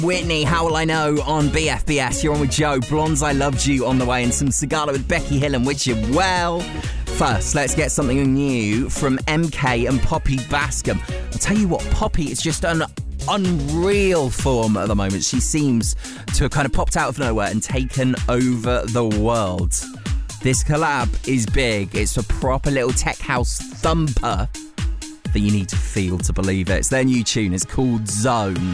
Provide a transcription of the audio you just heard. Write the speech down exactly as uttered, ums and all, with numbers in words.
Whitney, How Will I Know on B F B S. You're on with Joe. Blondes, I Loved You on the way, and some Sigala with Becky Hill and Wish You Well. First, let's get something new from M K and Poppy Bascom. I'll tell you what, Poppy is just an unreal form at the moment. She seems to have kind of popped out of nowhere and taken over the world. This collab is big. It's a proper little tech house thumper that you need to feel to believe it. It's their new tune. It's called Zone.